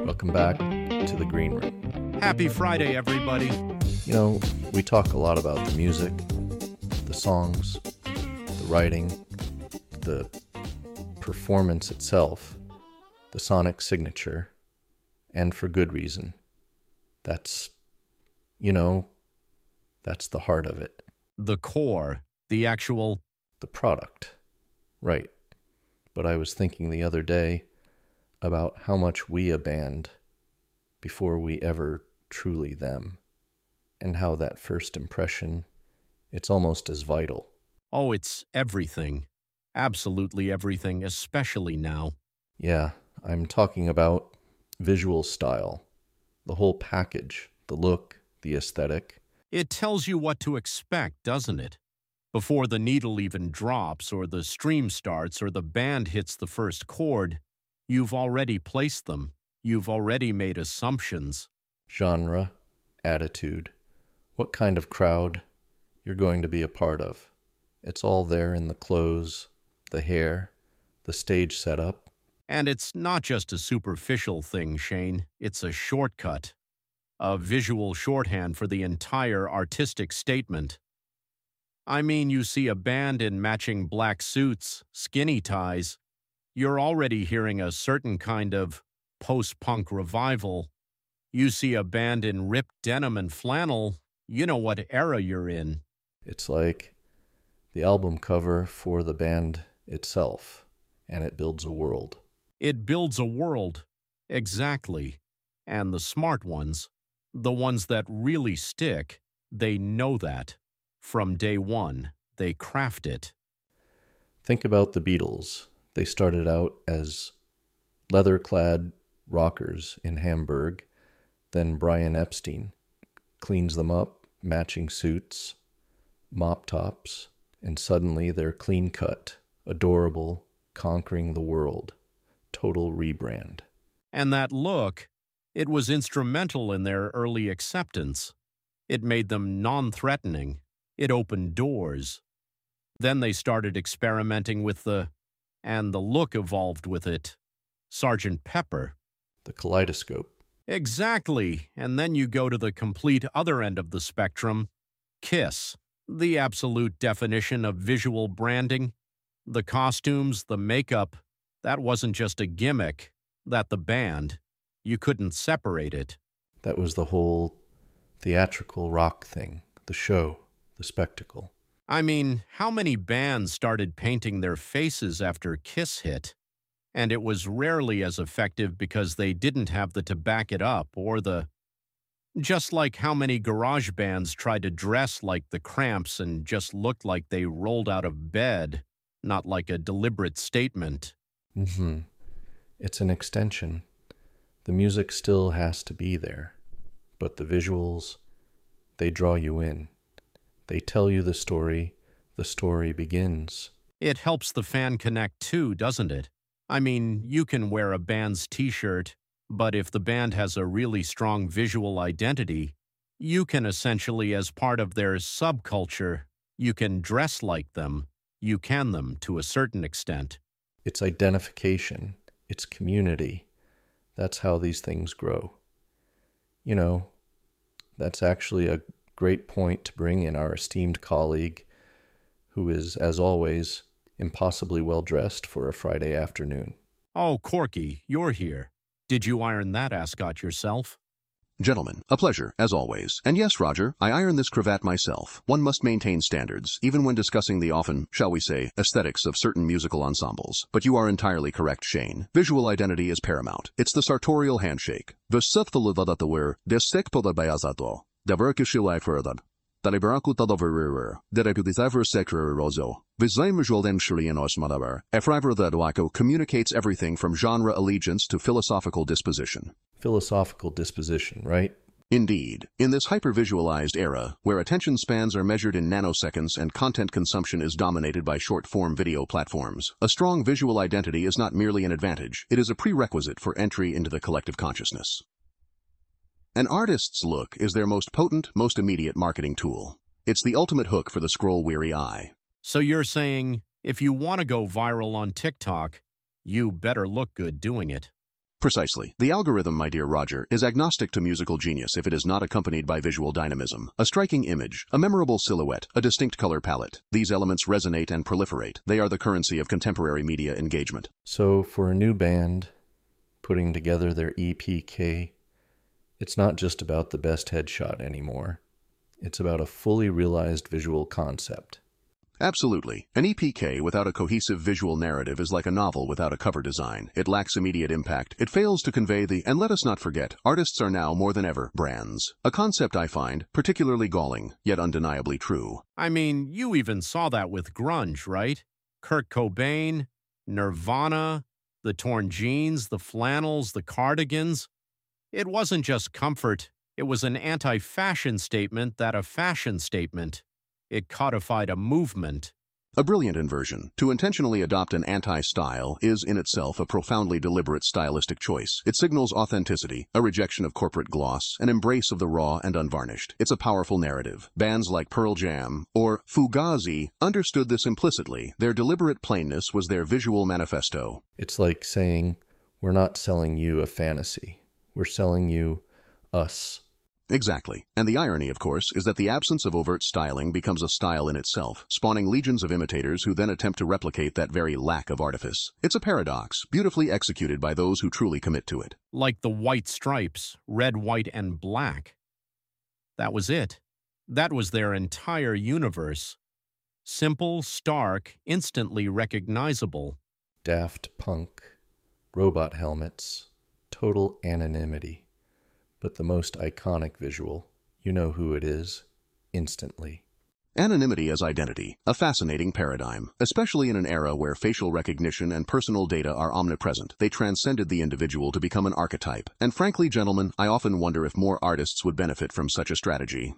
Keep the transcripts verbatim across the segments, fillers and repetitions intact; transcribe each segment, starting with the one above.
Welcome back to the Green Room. Happy Friday, everybody. You know, we talk a lot about the music, the songs, the writing, the performance itself, the sonic signature, and for good reason. That's, you know, that's the heart of it. The core, the actual... The product, right. But I was thinking the other day about how much we a band before we ever truly them, and how that first impression, it's almost as vital. Oh, it's everything. Absolutely everything, especially now. Yeah, I'm talking about visual style, the whole package, the look, the aesthetic. It tells you what to expect, doesn't it? Before the needle even drops, or the stream starts, or the band hits the first chord, you've already placed them. You've already made assumptions. Genre, attitude, what kind of crowd you're going to be a part of. It's all there in the clothes, the hair, the stage setup. And it's not just a superficial thing, Shane. It's a shortcut. A visual shorthand for the entire artistic statement. I mean, you see a band in matching black suits, skinny ties. You're already hearing a certain kind of post-punk revival. You see a band in ripped denim and flannel, you know what era you're in. It's like the album cover for the band itself, and it builds a world. It builds a world, exactly. And the smart ones, the ones that really stick, they know that. From day one, they craft it. Think about the Beatles. They started out as leather-clad rockers in Hamburg. Then Brian Epstein cleans them up, matching suits, mop tops, and suddenly they're clean-cut, adorable, conquering the world. Total rebrand. And that look, it was instrumental in their early acceptance. It made them non-threatening. It opened doors. Then they started experimenting with the, and the look evolved with it. Sergeant Pepper. The kaleidoscope. Exactly. And then you go to the complete other end of the spectrum. Kiss. The absolute definition of visual branding. The costumes, the makeup. That wasn't just a gimmick. That the band. You couldn't separate it. That was the whole theatrical rock thing. The show. The spectacle. I mean, how many bands started painting their faces after Kiss hit? And it was rarely as effective because they didn't have the to back it up or the... Just like how many garage bands tried to dress like the Cramps and just looked like they rolled out of bed, not like a deliberate statement. Mm-hmm. It's an extension. The music still has to be there, but the visuals, they draw you in. They tell you the story, the story begins. It helps the fan connect too, doesn't it? I mean, you can wear a band's t-shirt, but if the band has a really strong visual identity, you can essentially, as part of their subculture, you can dress like them, you can them to a certain extent. It's identification, it's community. That's how these things grow. You know, that's actually a great point to bring in our esteemed colleague, who is, as always, impossibly well-dressed for a Friday afternoon. Oh, Corky, you're here. Did you iron that ascot yourself? Gentlemen, a pleasure, as always. And yes, Roger, I iron this cravat myself. One must maintain standards, even when discussing the often, shall we say, aesthetics of certain musical ensembles. But you are entirely correct, Shane. Visual identity is paramount. It's the sartorial handshake. Vysöftölövadatawir, destekpodabayazato. Daverkishiliferdad. Dalibaraku tadaverir. Dereputizaver sekrer rozo. Vizimjualdensurianosmadaver. Efriverthadwako communicates everything from genre allegiance to philosophical disposition. Philosophical disposition, right? Indeed. In this hyper-visualized era, where attention spans are measured in nanoseconds and content consumption is dominated by short-form video platforms, a strong visual identity is not merely an advantage, it is a prerequisite for entry into the collective consciousness. An artist's look is their most potent, most immediate marketing tool. It's the ultimate hook for the scroll-weary eye. So you're saying, if you want to go viral on TikTok, you better look good doing it. Precisely. The algorithm, my dear Roger, is agnostic to musical genius if it is not accompanied by visual dynamism. A striking image, a memorable silhouette, a distinct color palette. These elements resonate and proliferate. They are the currency of contemporary media engagement. So for a new band putting together their E P K, it's not just about the best headshot anymore. It's about a fully realized visual concept. Absolutely. An E P K without a cohesive visual narrative is like a novel without a cover design. It lacks immediate impact. It fails to convey the, and let us not forget, artists are now more than ever brands. A concept I find particularly galling, yet undeniably true. I mean, you even saw that with grunge, right? Kurt Cobain, Nirvana, the torn jeans, the flannels, the cardigans. It wasn't just comfort. It was an anti-fashion statement that a fashion statement. It codified a movement. A brilliant inversion. To intentionally adopt an anti-style is in itself a profoundly deliberate stylistic choice. It signals authenticity, a rejection of corporate gloss, an embrace of the raw and unvarnished. It's a powerful narrative. Bands like Pearl Jam or Fugazi understood this implicitly. Their deliberate plainness was their visual manifesto. It's like saying, we're not selling you a fantasy. We're selling you us. Exactly. And the irony, of course, is that the absence of overt styling becomes a style in itself, spawning legions of imitators who then attempt to replicate that very lack of artifice. It's a paradox, beautifully executed by those who truly commit to it. Like the white stripes, red, white, and black. That was it. That was their entire universe. Simple, stark, instantly recognizable. Daft Punk, robot helmets, total anonymity. But the most iconic visual, you know who it is, instantly. Anonymity as identity, a fascinating paradigm, especially in an era where facial recognition and personal data are omnipresent. They transcended the individual to become an archetype. And frankly, gentlemen, I often wonder if more artists would benefit from such a strategy.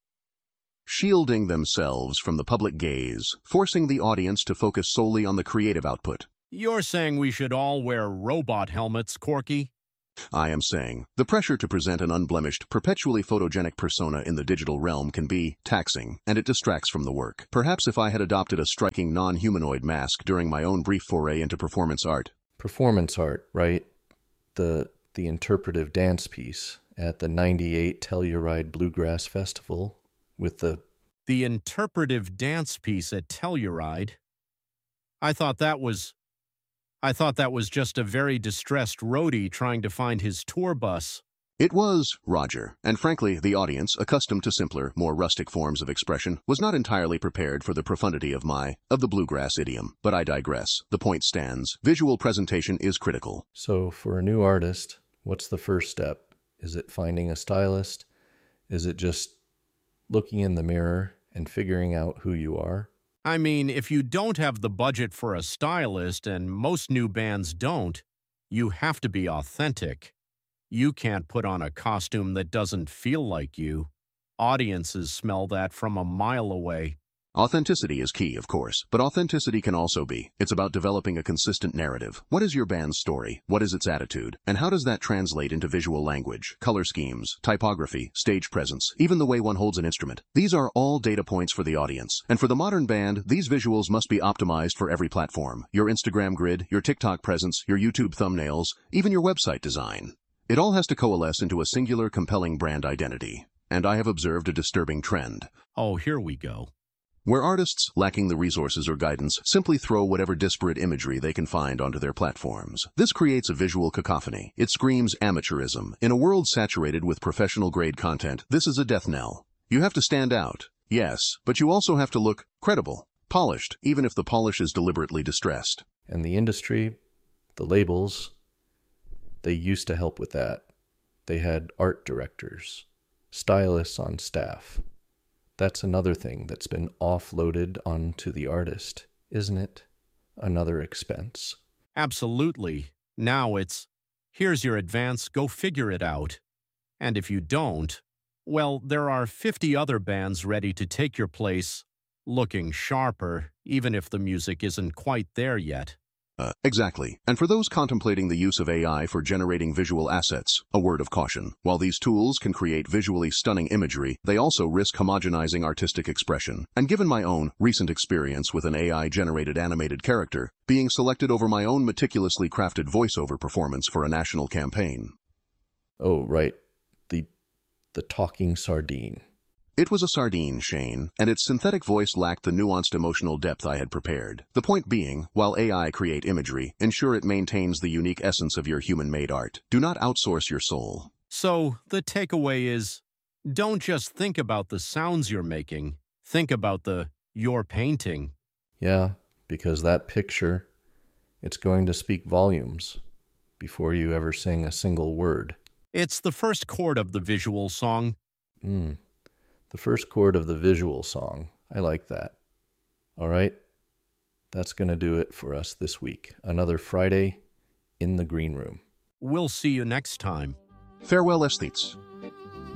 Shielding themselves from the public gaze, forcing the audience to focus solely on the creative output. You're saying we should all wear robot helmets, Corky? I am saying, the pressure to present an unblemished, perpetually photogenic persona in the digital realm can be taxing, and it distracts from the work. Perhaps if I had adopted a striking non-humanoid mask during my own brief foray into performance art. Performance art, right? The the interpretive dance piece at the ninety-eight Telluride Bluegrass Festival with the... The interpretive dance piece at Telluride? I thought that was... I thought that was just a very distressed roadie trying to find his tour bus. It was, Roger, and frankly, the audience, accustomed to simpler, more rustic forms of expression, was not entirely prepared for the profundity of my, of the bluegrass idiom. But I digress. The point stands. Visual presentation is critical. So for a new artist, what's the first step? Is it finding a stylist? Is it just looking in the mirror and figuring out who you are? I mean, if you don't have the budget for a stylist, and most new bands don't, you have to be authentic. You can't put on a costume that doesn't feel like you. Audiences smell that from a mile away. Authenticity is key, of course, but authenticity can also be. It's about developing a consistent narrative. What is your band's story? What is its attitude? And how does that translate into visual language, color schemes, typography, stage presence, even the way one holds an instrument? These are all data points for the audience. And for the modern band, these visuals must be optimized for every platform. Your Instagram grid, your TikTok presence, your YouTube thumbnails, even your website design. It all has to coalesce into a singular, compelling brand identity. And I have observed a disturbing trend. Oh, here we go. Where artists, lacking the resources or guidance, simply throw whatever disparate imagery they can find onto their platforms. This creates a visual cacophony. It screams amateurism. In a world saturated with professional-grade content, this is a death knell. You have to stand out, yes, but you also have to look credible, polished, even if the polish is deliberately distressed. And the industry, the labels, they used to help with that. They had art directors, stylists on staff. That's another thing that's been offloaded onto the artist, isn't it? Another expense. Absolutely. Now it's, here's your advance, go figure it out. And if you don't, well, there are fifty other bands ready to take your place, looking sharper, even if the music isn't quite there yet. Uh, exactly. And for those contemplating the use of A I for generating visual assets, a word of caution. While these tools can create visually stunning imagery, they also risk homogenizing artistic expression. And given my own recent experience with an A I-generated animated character, being selected over my own meticulously crafted voiceover performance for a national campaign. Oh, right. The, the talking sardine. It was a sardine, Shane, and its synthetic voice lacked the nuanced emotional depth I had prepared. The point being, while A I create imagery, ensure it maintains the unique essence of your human-made art. Do not outsource your soul. So, the takeaway is, don't just think about the sounds you're making, think about the you're painting. Yeah, because that picture, it's going to speak volumes before you ever sing a single word. It's the first chord of the visual song. Hmm. The first chord of the visual song. I like that. All right. That's going to do it for us this week. Another Friday in the green room. We'll see you next time. Farewell, aesthetes.